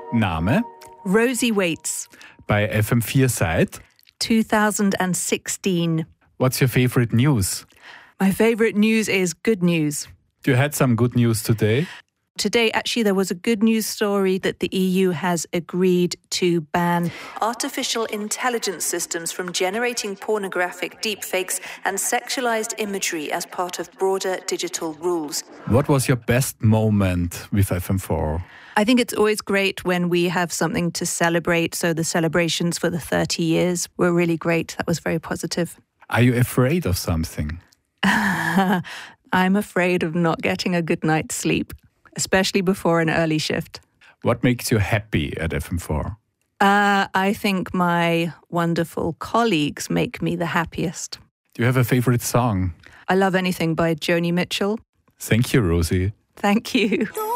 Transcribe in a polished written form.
Name? Rosie Waits, Bei FM4 seit? 2016. What's your favorite news? My favorite news is good news. You had some good news today? Today, actually, there was a good news story that the EU has agreed to ban artificial intelligence systems from generating pornographic deepfakes and sexualized imagery as part of broader digital rules. What was your best moment with FM4? I think it's always great when we have something to celebrate. So the celebrations for the 30 years were really great. That was very positive. Are you afraid of something? I'm afraid of not getting a good night's sleep, especially before an early shift. What makes you happy at FM4? I think my wonderful colleagues make me the happiest. Do you have a favorite song? I love anything by Joni Mitchell. Thank you, Rosie. Thank you.